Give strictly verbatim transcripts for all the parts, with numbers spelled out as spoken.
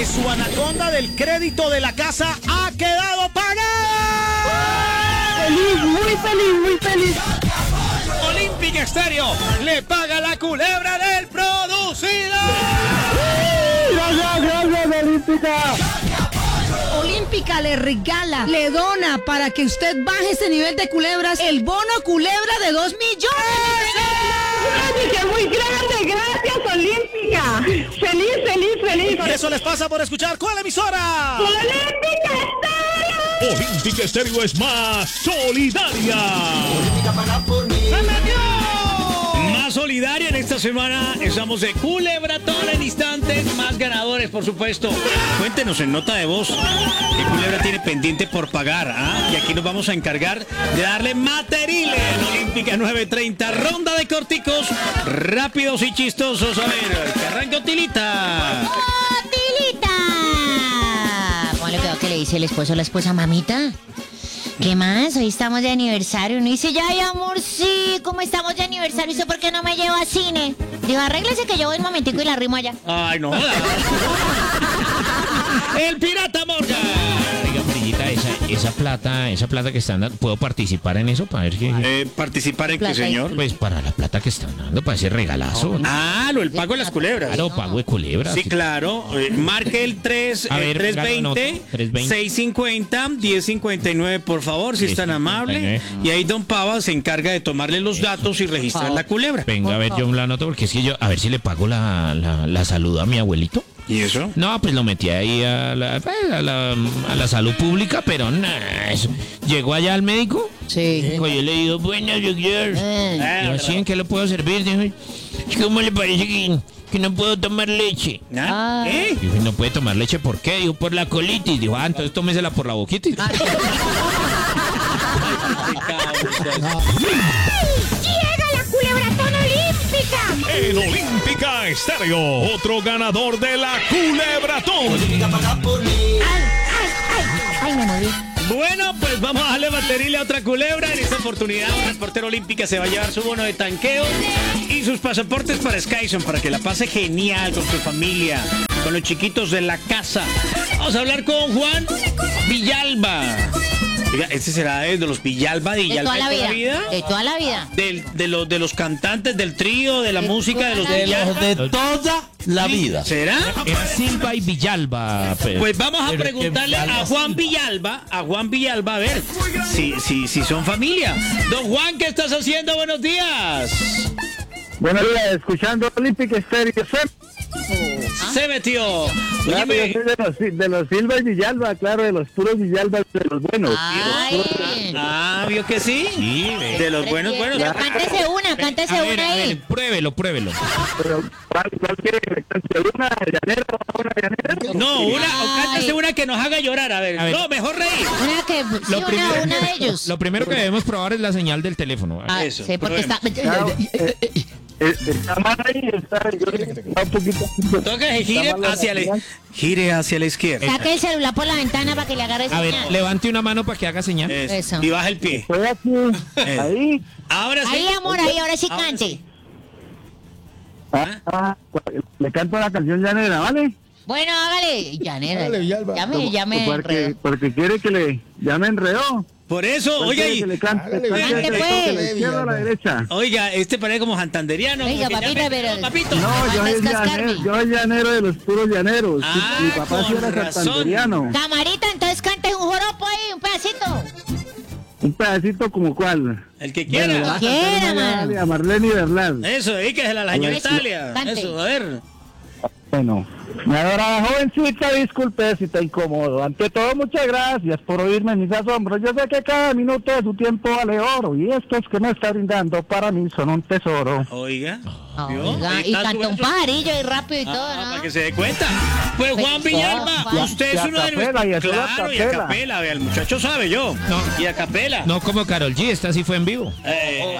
su anaconda del crédito de la casa ha quedado pagada. Feliz, muy feliz, muy feliz. Olímpica Estéreo le paga la culebra del producido. Gracias, gracias, Olímpica. Olímpica le regala, le dona para que usted baje ese nivel de culebras el bono culebra de dos millones. Olímpica, muy grande, gracias, Olímpica. Feliz, feliz, feliz. Y eso les pasa por escuchar ¿cuál emisora? Olímpica Estéreo. Olímpica Estéreo es más solidaria. ¡Se metió! Más solidaria en esta semana. Estamos de Culebratón en instantes. Más ganadores, por supuesto. Cuéntenos en nota de voz qué culebra tiene pendiente por pagar. ¿Ah? Y aquí nos vamos a encargar de darle material en Olímpica nueve treinta. Ronda de corticos rápidos y chistosos. A ver, que arranca Otilita. ¡Otilita! ¿Cómo le quedó que le dice el esposo a la esposa, mamita? ¿Qué más? Hoy estamos de aniversario. Uno dice, ya, ay, amor, sí, ¿cómo estamos de aniversario? ¿Y usted por qué no me lleva a cine? Digo, arréglese que yo voy un momentico y la arrimo allá. Ay, no. El Pirata Morgan. Oiga, Frillita, esa, esa plata, esa plata que están dando, ¿puedo participar en eso? Para ver qué. Eh, ¿Participar en qué, señor? Pues para la plata que están dando, para ese regalazo. Ah, lo el pago de las culebras. Claro, pago de culebras. Sí, claro. Eh, marque el tres, A eh, ver, tres gana veinte, nota. tres veinte. seis cincuenta, diez cincuenta y nueve, por favor, si es tan amable. Y ahí don Pava se encarga de tomarle los datos y registrar la culebra. Venga, a ver, yo la anoto porque es que yo, a ver si le pago la, la, la salud a mi abuelito. ¿Y eso? No, pues lo metí ahí a la, a la, a la salud pública, pero nada, eso. Llegó allá al médico. Sí. Dijo, yo le digo, bueno, doctor. Eh. Dijo, ¿sí, en qué le puedo servir? Dijo, ¿cómo le parece que, que no puedo tomar leche? ¿Ah? ¿Eh? Dijo, no puede tomar leche, ¿por qué? Dijo, por la colitis. Dijo, ah, entonces tómesela por la boquita. Llega la Culebratón Olímpica. En Olímpica Estéreo, otro ganador de la Culebratón. Ay, ay, ay, ay, me moví. Bueno, pues vamos a darle material a otra culebra. En esta oportunidad, un reportero olímpica se va a llevar su bono de tanqueo y sus pasaportes para Skyson, para que la pase genial con su familia, con los chiquitos de la casa. Vamos a hablar con Juan Villalba. Oiga, este será de los Villalba de De Villalba toda la vida. De toda la vida. Del, de, los, de los cantantes del trío, de la De música, de los toda la Villalba. De toda la vida. ¿Será? Es Silva y Villalba. Pero, Pues vamos a Pero que preguntarle Villalba a Juan Silva. Villalba, a Juan Villalba, a ver si, si, si son familia. Don Juan, ¿qué estás haciendo? Buenos días. Buenos días, escuchando Olímpica Estéreo. Se metió. Claro, Óyeme, yo soy de los, de los Silva y Villalba, claro, de los puros Villalba, de los buenos. Ay. ah, ¿vio que sí? Sí, ve. De los buenos, buenos. Pero cántese una, cántese A ver, una a ver, ahí. pruébelo, pruébelo. Pero, ¿cuál, cuál quiere que le cante? ¿Una llanera? ¿Una llanera? No, una, o Ay. cántese una que nos haga llorar. A ver, A ver. no, mejor reír. Una que, sí, Lo una, primero- una de ellos. Lo primero que debemos probar es la señal del teléfono. Ah, Eso, sí, porque está... Claro, eh, eh, está mal ahí, está, yo creo que está un poquito... Toca que gire Está mal hacia la la, señal. gire hacia la izquierda. Saque el celular por la ventana para que le agarre A ver, señal. levante una mano para que haga señal. Eso. Eso. Y baja el pie. Estoy aquí, ahí. Ahora sí. Ahí, amor, ahí, ahora sí Ahora cante. sí. Ah, ah, le canto la canción llanera, ¿vale? Bueno, hágale. Llanera. Hágale, Villalba. Ya me, ya me porque, enredó. porque quiere que le... Ya me enredó. Por eso, ¿Cuál oiga, quiere y- que le cante? Hágale, ¿Cuál quiere Villalba. que le cante? ¿De la Villalba. izquierda o la derecha? oiga, este parece como santanderiano. Venga, como que ya papita, me- pero- No, papito. No, yo soy, Mandas cascarme. llanero, yo soy llanero de los puros llaneros. Sí, Ah, mi papá sí con era razón. santanderiano. Camarita, entonces cante un joropo ahí, un pedacito. Un pedacito como cuál. El que Bueno, le quiera. va a Quiera, cantar una mano. a Marlene Berlán. Eso, dedíquesela a la señora Eso. Italia. Cante. Eso, a ver. Bueno, mi adorada jovencita, disculpe si te incomodo. Ante todo, muchas gracias por oírme mis asombros. Yo sé que cada minuto de su tiempo vale oro y estos que me está brindando para mí son un tesoro. Oiga. ¿vio? Oiga, Ahí y está canta su un verso. pajarillo y rápido y Ah, todo, ¿no? para que se dé cuenta. Pues Pues, Juan Villalba, ya, usted y es a uno de capela, y los... eso es a Claro, y a capela. capela, vea, el muchacho sabe yo. No. Y a capela. No como Karol G, esta sí fue en vivo. Eh.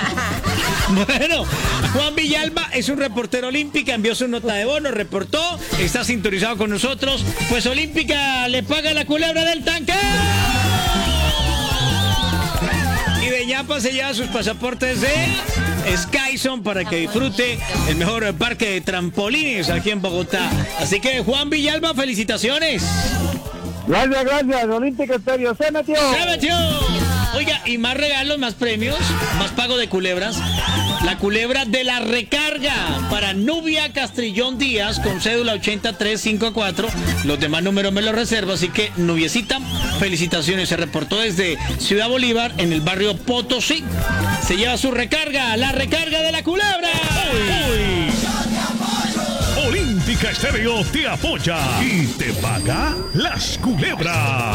Bueno, Juan Villalba es un reportero olímpica, envió su nota de bono, reportó, está sintonizado con nosotros. Pues Olímpica le paga la culebra del tanque. Y de Ñapa se lleva sus pasaportes de Skyzone para que disfrute el mejor parque de trampolines aquí en Bogotá. Así que, Juan Villalba, felicitaciones. Gracias, gracias. Olímpica Estéreo se metió. ¡Se metió! Oiga, y más regalos, más premios, más pago de culebras. La culebra de la recarga para Nubia Castrillón Díaz con cédula ochenta y tres cincuenta y cuatro. Los demás números me los reservo, así que Nubiecita, felicitaciones. Se reportó desde Ciudad Bolívar en el barrio Potosí. Se lleva su recarga, la recarga de la culebra. Uy. Olímpica Estéreo te apoya y te paga las culebras.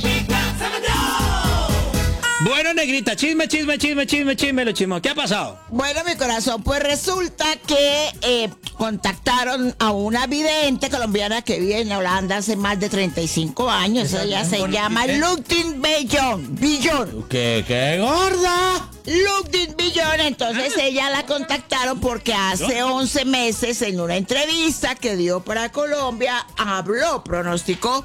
Bueno, negrita, chisme, chisme, chisme, chisme, chisme, lo chismo. ¿Qué ha pasado? Bueno, mi corazón, pues resulta que eh, contactaron a una vidente colombiana que vive en Holanda hace más de treinta y cinco años. Ella se llama Ludwig Billon. Billon. ¿Qué, qué gorda? Ludwig Billon. Entonces ella la contactaron porque hace once meses en una entrevista que dio para Colombia habló, pronosticó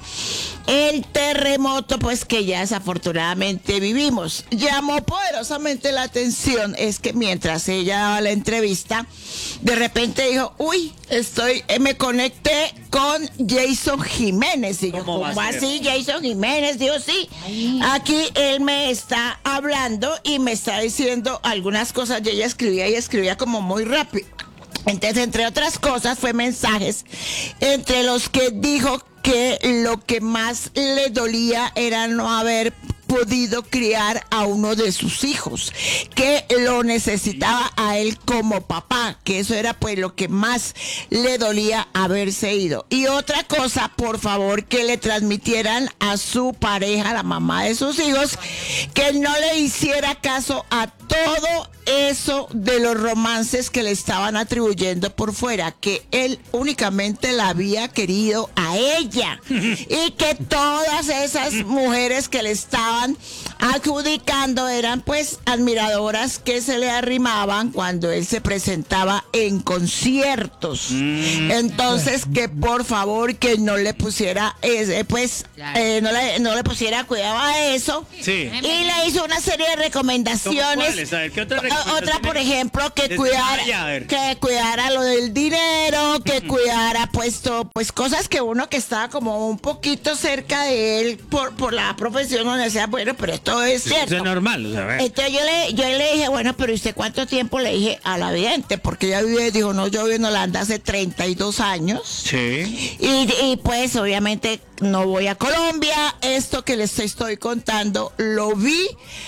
el terremoto pues que ya desafortunadamente vivimos. Llamó poderosamente la atención es que mientras ella daba la entrevista, de repente dijo, uy, estoy, eh, me conecté con Jason Jiménez. Y yo, ¿Cómo ¿cómo va a ser? así, Jason Jiménez? Digo, sí, aquí él me está hablando y me está diciendo algunas cosas. Y ella escribía y escribía como muy rápido. Entonces, entre otras cosas, fue mensajes entre los que dijo que lo que más le dolía era no haber podido criar a uno de sus hijos, que lo necesitaba a él como papá, que eso era pues lo que más le dolía haberse ido. Y otra cosa, por favor, que le transmitieran a su pareja, la mamá de sus hijos, que no le hiciera caso a todo eso de los romances que le estaban atribuyendo por fuera, que él únicamente la había querido a ella y que todas esas mujeres que le estaban adjudicando eran pues admiradoras que se le arrimaban cuando él se presentaba en conciertos. Entonces que por favor que no le pusiera ese, pues eh, no, le, no le pusiera cuidado a eso. Sí. Y le hizo una serie de recomendaciones. ¿Cuáles? A ver, ¿qué otras O- Otra, recomendaciones? por ejemplo, que Desde cuidara, allá, a ver. que cuidara lo del dinero, que cuidara puesto, pues cosas que uno que estaba como un poquito cerca de él por, por la profesión, donde decía, bueno, pero esto es Eso cierto. es normal, o sea, a ver. Entonces yo le, yo le dije, bueno, pero ¿usted cuánto tiempo? Le dije a la vidente, porque ella vive, dijo, no, yo vivo en Holanda hace treinta y dos años. Sí. Y, y pues obviamente no voy a Colombia. Esto que les estoy contando lo vi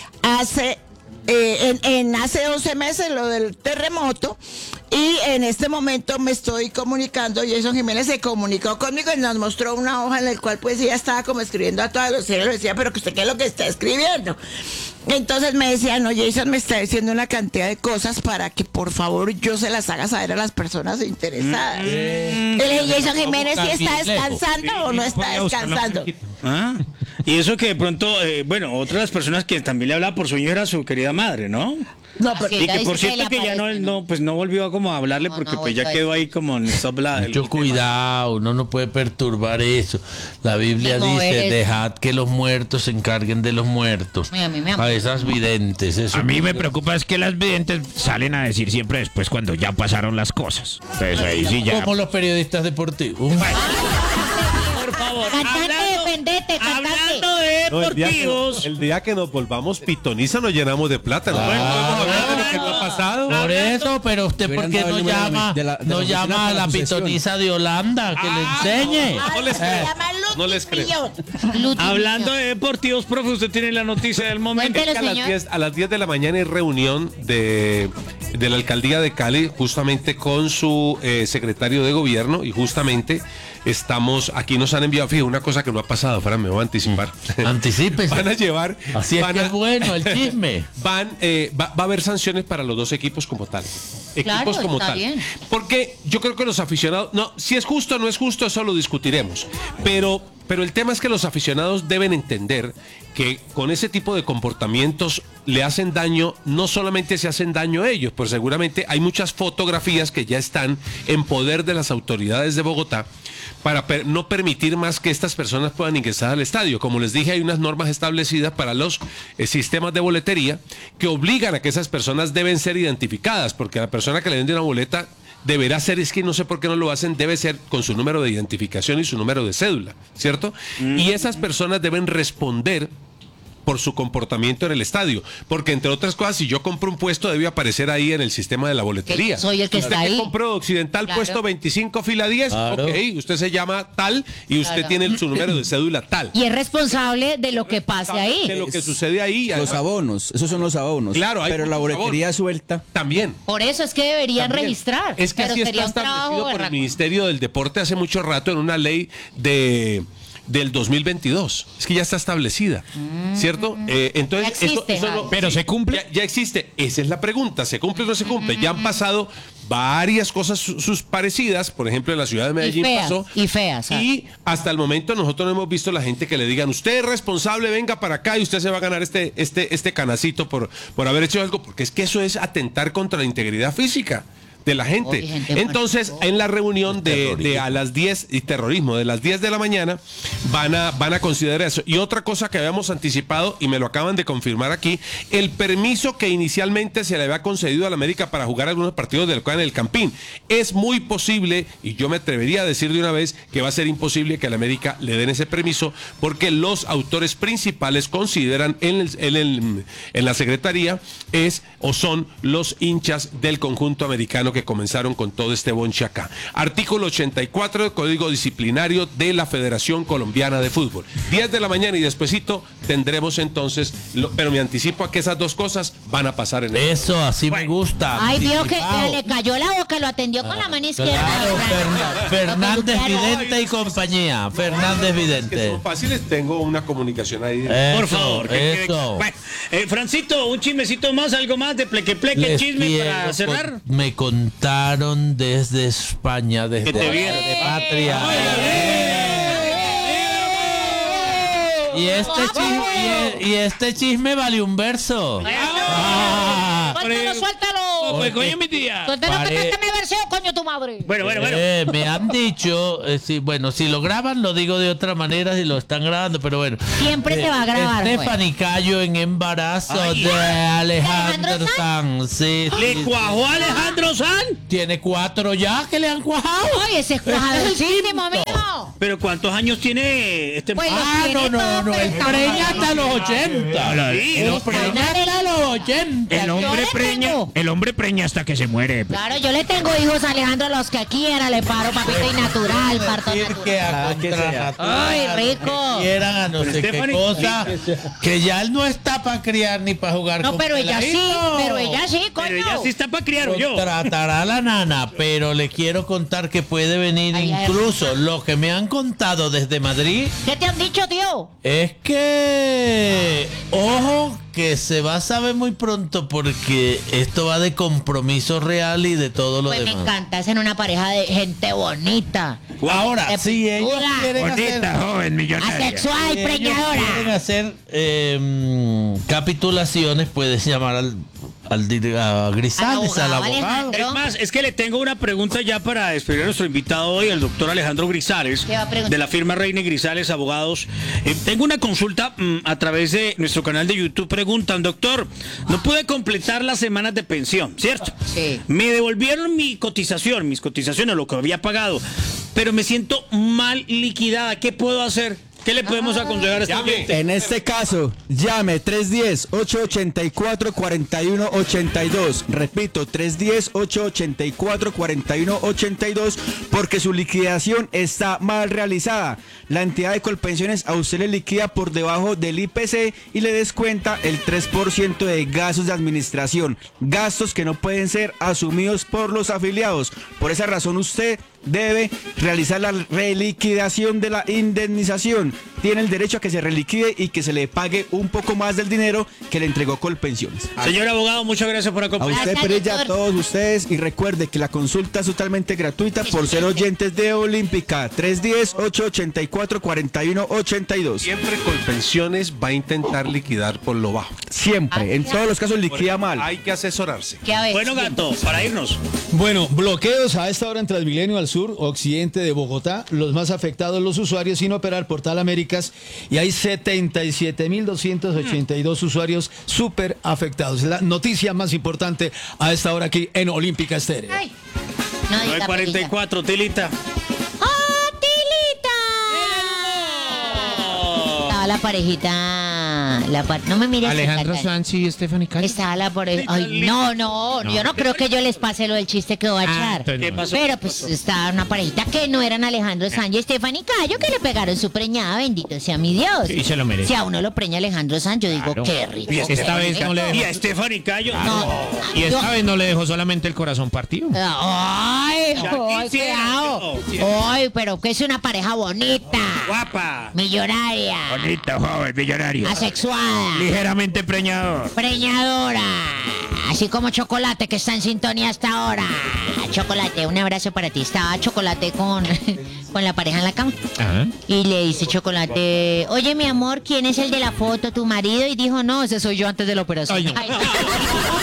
hace eh, en, en hace once meses, lo del terremoto. Y en este momento me estoy comunicando, Jason Jiménez se comunicó conmigo y nos mostró una hoja en la cual pues ella estaba como escribiendo a todos los cielos, decía, pero que usted qué es lo que está escribiendo. Entonces me decía, no, Jason me está diciendo una cantidad de cosas para que por favor yo se las haga saber a las personas interesadas. Mm. Le dije, Jason Jiménez, ¿sí está descansando o no está descansando? Ah, y eso que de pronto, eh, bueno, otra de las personas que también le hablaba por sueño era su querida madre, ¿no? No, pero Sí, Y ella que dice por que cierto le que ya no, aparece, no, pues no volvió a como a hablarle No, porque no pues ya volvió a quedó ahí como en stop la- el- Mucho el tema. cuidado, uno no puede perturbar eso. La Biblia De mover dice, eso. dejad que los muertos se encarguen de los muertos. Ay, a mí me A esas videntes. Eso A mí me preocupa es que las videntes salen a decir siempre después cuando ya pasaron las cosas. Entonces ahí sí ya. Como los periodistas deportivos. Por favor, Cantante, hablando, defendete, cantante. hablando de No, el, día que, deportivos. el día que nos volvamos pitoniza nos llenamos de plata. ¿no? Bueno, podemos hablar de lo que no ha pasado. Por eso, pero usted, ¿por qué no llama, no llama a la pitoniza de Holanda que le enseñe? No les Se creo. llama Ludwig No les creo. Billon. Ludwig. Hablando de deportivos, profe, usted tiene la noticia del momento. Cuéntelo, Que a las señor. diez a las diez de la mañana hay reunión de, de la alcaldía de Cali justamente con su eh, secretario de gobierno y justamente estamos, aquí nos han enviado, fíjate, una cosa que no ha pasado, Fran, me voy a anticipar. Anticípese. Van a llevar, Así es van que a- es bueno el chisme. Van, eh, va, va a haber sanciones para los dos equipos como tal. Equipos Claro, como está tal. bien. Porque yo creo que los aficionados, no, si es justo o no es justo, eso lo discutiremos. Pero pero el tema es que los aficionados deben entender que con ese tipo de comportamientos le hacen daño, no solamente se hacen daño a ellos, pues seguramente hay muchas fotografías que ya están en poder de las autoridades de Bogotá para per- no permitir más que estas personas puedan ingresar al estadio. Como les dije, hay unas normas establecidas para los eh, sistemas de boletería que obligan a que esas personas deben ser identificadas, porque la persona que le vende una boleta deberá ser, es que no sé por qué no lo hacen, debe ser con su número de identificación y su número de cédula, ¿cierto? Mm. Y esas personas deben responder por su comportamiento en el estadio, porque entre otras cosas, si yo compro un puesto, debe aparecer ahí en el sistema de la boletería. Que soy el que usted está que ahí. compró Occidental, Claro. puesto veinticinco, fila diez, Claro. ok, usted se llama tal y usted Claro. tiene su número de cédula tal. Y es responsable de lo que pase ahí. De lo que sucede ahí. Los abonos, esos son los abonos. Claro, hay pero la muchos boletería suelta. También. Por eso es que deberían También. registrar. Es que pero así está sería un trabajo establecido por el berraco. Ministerio del Deporte hace mucho rato en una ley de del dos mil veintidós. Es que ya está establecida, ¿cierto? Eh, entonces, Ya existe, eso, eso Javi. no- Pero sí, se cumple. Ya, ya existe. Esa es la pregunta. ¿Se cumple o no se cumple? Ya han pasado varias cosas sus, sus parecidas. Por ejemplo, en la ciudad de Medellín y feas, pasó. y feas. ¿sabes? Y hasta el momento nosotros no hemos visto la gente que le digan, usted es responsable, venga para acá y usted se va a ganar este, este, este canacito por, por haber hecho algo, porque es que eso es atentar contra la integridad física de la gente. Oye, gente Entonces, muerta. en la reunión de, de a las diez, y terrorismo, de las diez de la mañana, van a, van a considerar eso. Y otra cosa que habíamos anticipado, y me lo acaban de confirmar aquí, el permiso que inicialmente se le había concedido a la América para jugar algunos partidos del en el Campín. Es muy posible, y yo me atrevería a decir de una vez, que va a ser imposible que a la América le den ese permiso, porque los autores principales consideran en, el, en, el, en la Secretaría es o son los hinchas del conjunto americano que comenzaron con todo este bonche acá. Artículo ochenta y cuatro del Código Disciplinario de la Federación Colombiana de Fútbol. diez de la mañana y despuesito tendremos entonces, lo, pero me anticipo a que esas dos cosas van a pasar en el... Eso, así me gusta. Ay, vio que anticipado. le cayó la boca, lo atendió con la mano izquierda. Claro, Ferna- Fernández Lo peluquearon. Vidente y compañía. Fernández Que Vidente. son fáciles, tengo una comunicación ahí. Eso, Por favor. que quede- eso. Bueno, eh, Francito, un chismecito más, algo más de pleque pleque, Les chisme quiero para con- cerrar. Me contaron desde España, desde Que te vieron. de patria. Y este chisme, y, y este chisme vale un verso. Ah. Suéltalo, suéltalo. Pues coño mi tía. Suéltalo que Pare- te me versión, coño, tu madre. Bueno, bueno, bueno. Eh, me han dicho, eh, si, bueno, si lo graban lo digo de otra manera, si lo están grabando, pero bueno. Siempre se va a grabar, Stephanie Cayo en embarazo Ay. de Alejandro ¿Alejandro Sanz. Sí, ¿Le sí, cuajó a Alejandro Sanz? tiene cuatro ya que le han cuajado. Ay, ese es cuajadísimo, mío. ¿Pero cuántos años tiene este? Pues, Ah, tiene no, no, todo, no, el pero preña está hasta los ochenta. Sí, El no, preña hasta los ochenta. El Yo hombre le preña, tengo. el hombre preña hasta que se muere. Claro, yo le tengo hijos a Alejandro los que quiera, le paro papito y natural, parto Decir que natural. a contranatura, Ay, a lo rico. que quieran, a no sé qué Stephanie, cosa, que ya él no está para criar ni para jugar No, con pero ella sí, peladitos. pero ella sí, coño. Pero ella sí está para criar o yo. Contratará a la nana, pero le quiero contar que puede venir Ay, ay, incluso. Lo que me han contado desde Madrid ¿Qué te han dicho, tío? es que, ojo, que se va a saber muy pronto porque esto va de compromiso real y de todo lo Pues me demás. encanta, es en una pareja de gente bonita. Ahora, De si ellos pintura. quieren hacer, Bonita, joven, millonaria. Asexual, si ellos quieren preñadora. hacer eh, capitulaciones, puedes llamar al, al dir- a Grisales, al Al abogado, abogado. Alejandro. Es más, es que le tengo una pregunta ya para despedir a nuestro invitado hoy, el doctor Alejandro Grisales, ¿Qué va a preguntar? de la firma Reine Grisales Abogados. Eh, tengo una consulta mm, a través de nuestro canal de YouTube. Preguntan, doctor, no pude completar las semanas de pensión, ¿cierto? Sí. Me devolvieron mi cotización, mis cotizaciones, lo que había pagado, pero me siento mal liquidada. ¿Qué puedo hacer? ¿Qué le podemos aconsejar a este Llame. oyente? En este caso, llame tres uno cero, ocho ocho cuatro, cuatro uno ocho dos. Repito, tres uno cero, ocho ocho cuatro, cuatro uno ocho dos, porque su liquidación está mal realizada. La entidad de Colpensiones a usted le liquida por debajo del I P C y le descuenta el tres por ciento de gastos de administración. Gastos que no pueden ser asumidos por los afiliados. Por esa razón usted debe realizar la reliquidación de la indemnización. Tiene el derecho a que se reliquide y que se le pague un poco más del dinero que le entregó Colpensiones. Señor abogado, muchas gracias por A acompañarnos. usted, Perilla, a todos ustedes, y recuerde que la consulta es totalmente gratuita por ser oyentes de Olímpica. tres uno cero, ocho ocho cuatro, cuatro uno ocho dos. Siempre Colpensiones va a intentar liquidar por lo bajo. Siempre, en todos los casos liquida mal. Hay que asesorarse. ¿Qué a ver? Bueno, gato, para irnos. Bueno, bloqueos a esta hora en Transmilenio al sur, occidente de Bogotá. Los más afectados, los usuarios sin operar Portal Américas. Y hay setenta y siete mil doscientos ochenta y dos usuarios súper afectados. La noticia más importante a esta hora aquí en Olímpica Estéreo. Ay, no nueve diga cuarenta y cuatro, Tilita. ¡Oh, Tilita! Estaba la parejita. La par- no me mires. Alejandro Sanz. Sanz y Stephanie Cayo. Estaba la pareja. Ay, no, no, yo no creo que yo les pase lo del chiste que voy a Ah, echar. entonces no. ¿Qué pasó? Pero pues estaba una parejita que no eran Alejandro Sanz y Stephanie Cayo, que le pegaron su preñada, bendito sea mi Dios. Y se lo merece. Si a uno lo preña Alejandro Sanz, yo digo, Claro. qué rico. Y esta vez no le Y dejó, a Stephanie Cayo. No, y esta yo- vez no le dejó solamente el corazón partido. Ay, Ya ay, quisiera, cuidado. yo. Ay, pero que es una pareja bonita, Guapa. millonaria, Bonito, joven, millonario. asexuada, Ligeramente preñador. preñadora, así como Chocolate, que está en sintonía hasta ahora. Chocolate, un abrazo para ti. Estaba Chocolate con, con la pareja en la cama. Ajá. Y le dice Chocolate, oye mi amor, ¿quién es el de la foto, tu marido? Y dijo, no, ese soy yo antes de la operación. Ay, no. Ay.